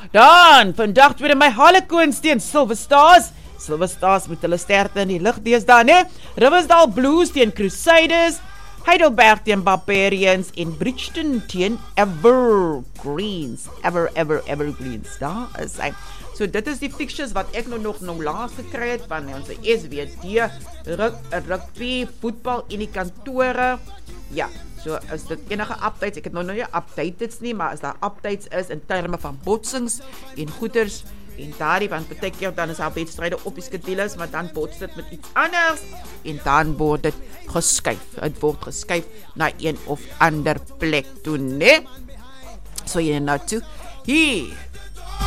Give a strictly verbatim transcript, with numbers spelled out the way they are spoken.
Dan, vandag weer my Harlequins teen Silver Stars. Silver Stars met hulle sterkte in die lig deesdae, né? Riversdale Blues teen Crusaders, Heidelberg teen Barbarians en Bridgeton teen Evergreens. Ever, ever, Evergreens. Daar is hy. So dit is die fixtures wat ek nou nog nou laas gekry het van ons S W D, rugby, voetbal in die kantore. Ja, so is dit enige updates, ek het nou nou nie updates nie, maar as daar updates is in terme van botsings en goeders en daardie, want baie keer dan is daar wedstryde op die skedules, maar dan bots dit met iets anders en dan word dit geskuif. Dit word geskuif na een of ander plek toe, né? So jy nou toe. Hier